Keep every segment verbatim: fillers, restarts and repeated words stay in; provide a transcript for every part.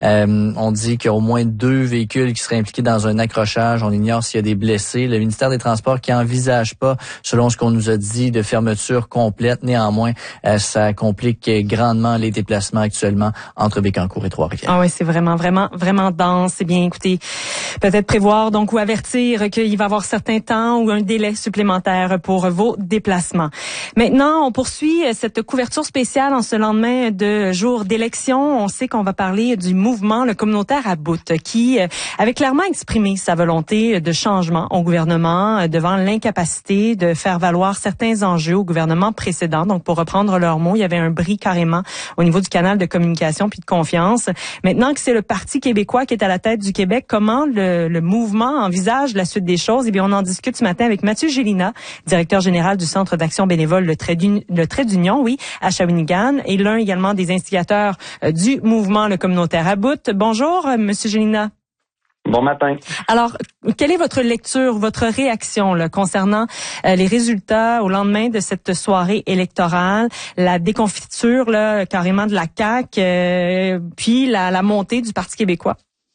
Euh, on dit qu'il y a au moins deux véhicules qui seraient impliqués dans un accrochage. On ignore s'il y a des blessés. Le ministère des Transports qui envisage pas, selon ce qu'on nous a dit, de fermeture complète. Néanmoins, euh, ça complique grandement les déplacements actuellement entre Bécancour et Trois-Rivières. Ah oui, c'est vraiment, vraiment, vraiment dense. C'est bien, écoutez, peut-être prévoir donc ou avertir qu'il va y avoir certains temps ou un délai supplémentaire pour vos déplacements. Maintenant, on poursuit cette couverture spéciale en ce lendemain de jour d'élection. On sait qu'on va parler du mouvement le communautaire à bout qui avait clairement exprimé sa volonté de changement au gouvernement devant l'incapacité de faire valoir certains enjeux au gouvernement précédent. Donc, pour reprendre leurs mots, il y avait un bris carrément au niveau du canal de communication puis de confiance. Maintenant que c'est le Parti québécois qui est à la tête du Québec, comment le, le mouvement envisage la suite des choses? Eh bien, on en discute ce matin avec Mathieu Gélina, directeur général du Centre d'action bénévole Le Trait d'Union, oui, à Shawinigan, et l'un également des instigateurs euh, du mouvement le communautaire à bout. Bonjour, euh, Monsieur Gélina. Bon matin. Alors, quelle est votre lecture, votre réaction là, concernant euh, les résultats au lendemain de cette soirée électorale, la déconfiture là, carrément de la C A Q, euh, puis la, la montée du Parti québécois?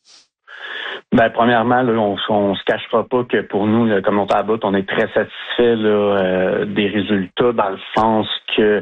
Ben, premièrement, là, on, on se cachera pas que pour nous, le communautaire à bout, on est très satisfait là, euh, des résultats, dans le sens que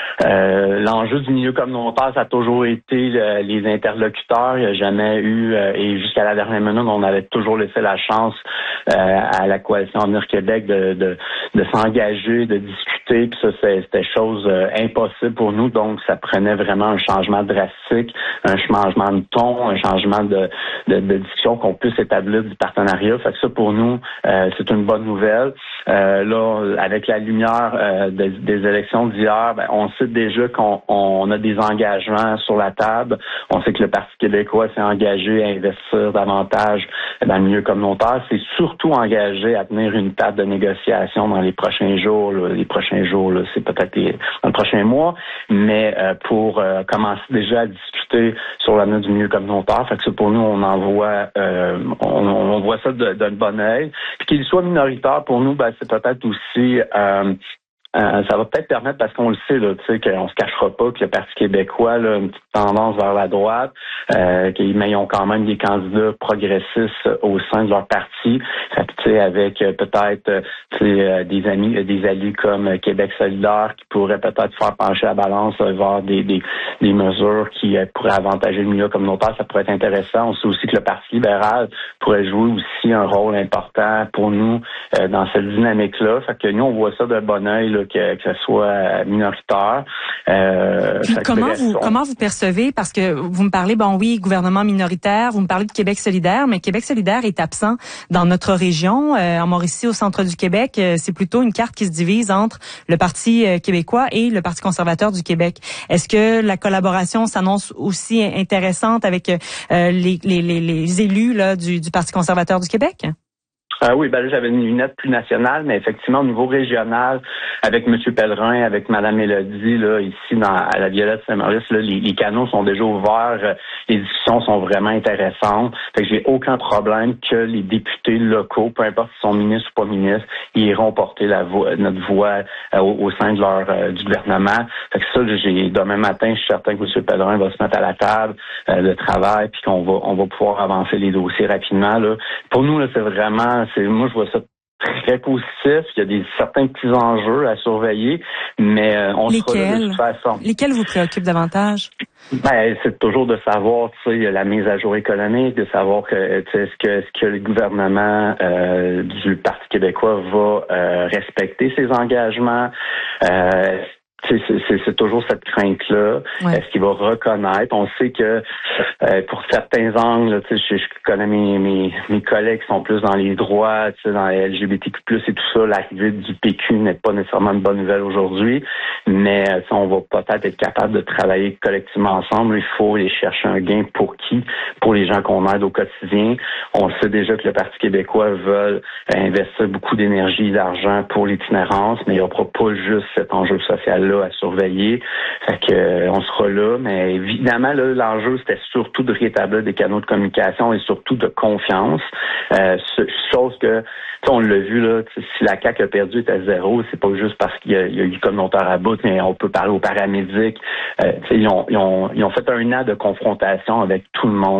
euh, l'enjeu du milieu communautaire, ça a toujours été euh, les interlocuteurs. Il n'y a jamais eu, euh, et jusqu'à la dernière minute, on avait toujours laissé la chance euh, à la Coalition Avenir Québec de, de, de s'engager, de discuter. Puis ça, c'était chose euh, impossible pour nous. Donc, ça prenait vraiment un changement drastique, un changement de ton, un changement de, de, de discussion qu'on puisse établir du partenariat. Fait que ça, pour nous, euh, c'est une bonne nouvelle. Euh, là, avec la lumière euh, des, des élections d'hier, ben, on sait déjà qu'on on a des engagements sur la table. On sait que le Parti québécois s'est engagé à investir davantage dans le milieu communautaire. C'est surtout engagé à tenir une table de négociation dans les prochains jours. Là. Les prochains jours, là, c'est peut-être les, dans le prochain mois, mais euh, pour euh, commencer déjà à discuter sur l'avenir du milieu communautaire. Fait que ça, pour nous, on en voit euh, on, on voit ça d'un bon œil. Puis qu'il soit minoritaire, pour nous, ben, c'est peut-être aussi euh, Euh, ça va peut-être permettre, parce qu'on le sait, là, tu sais, qu'on se cachera pas que le Parti québécois, là, une petite tendance vers la droite, euh, qu'ils mais ils ont quand même des candidats progressistes au sein de leur parti. Fait que, tu sais, avec euh, peut-être euh, tu sais, euh, des amis, euh, des alliés comme euh, Québec solidaire qui pourraient peut-être faire pencher la balance euh, vers des, des, des mesures qui euh, pourraient avantager le milieu communautaire, ça pourrait être intéressant. On sait aussi que le Parti libéral pourrait jouer aussi un rôle important pour nous euh, dans cette dynamique-là. Fait que nous, on voit ça d'un bon œil, là, Que, que ce soit minoritaire. Euh, Puis comment bref, vous on... comment vous percevez, parce que vous me parlez, bon oui, gouvernement minoritaire, vous me parlez de Québec solidaire, mais Québec solidaire est absent dans notre région. Euh, en Mauricie, au centre du Québec, euh, c'est plutôt une carte qui se divise entre le Parti euh, québécois et le Parti conservateur du Québec. Est-ce que la collaboration s'annonce aussi intéressante avec euh, les, les, les, les élus là, du, du Parti conservateur du Québec? Ah oui, ben là, j'avais une lunette plus nationale, mais effectivement, au niveau régional, avec M. Pellerin, avec Mme Mélodie, là, ici, dans, à la Violette Saint-Maurice, là, les, les canaux sont déjà ouverts, les discussions sont vraiment intéressantes. Fait que j'ai aucun problème que les députés locaux, peu importe s'ils sont ministres ou pas ministres, ils iront porter la voix, notre voix euh, au, au sein de leur euh, du gouvernement. Fait que ça, j'ai demain matin, je suis certain que M. Pellerin va se mettre à la table euh, de travail, puis qu'on va on va pouvoir avancer les dossiers rapidement. Là. Pour nous, là, c'est vraiment C'est, moi, je vois ça très positif. Il y a des certains petits enjeux à surveiller, mais euh, on Lesquels? sera là de toute façon. Lesquels vous préoccupent davantage? Ben, c'est toujours de savoir, tu sais, la mise à jour économique, de savoir que, tu sais, est-ce que, est-ce que le gouvernement euh, du Parti québécois va euh, respecter ses engagements. Euh, C'est, c'est, c'est toujours cette crainte-là. Ouais. Est-ce qu'il va reconnaître? On sait que euh, pour certains angles, je, je connais mes, mes, mes collègues qui sont plus dans les droits, dans les L G B T Q plus, et tout ça. L'arrivée du P Q n'est pas nécessairement une bonne nouvelle aujourd'hui, mais on va peut-être être capable de travailler collectivement ensemble. Il faut aller chercher un gain pour qui? Pour les gens qu'on aide au quotidien. On sait déjà que le Parti québécois veut investir beaucoup d'énergie et d'argent pour l'itinérance, mais il n'y aura pas juste cet enjeu social-là à surveiller. Fait que euh, on sera là, mais évidemment là, l'enjeu c'était surtout de rétablir des canaux de communication et surtout de confiance. Euh, chose que on l'a vu là, si la C A Q a perdu est à zéro, c'est pas juste parce qu'il y a, il y a eu communautaire à bout, mais on peut parler aux paramédics. Euh, ils ont, ils ont ils ont fait un an de confrontation avec tout le monde.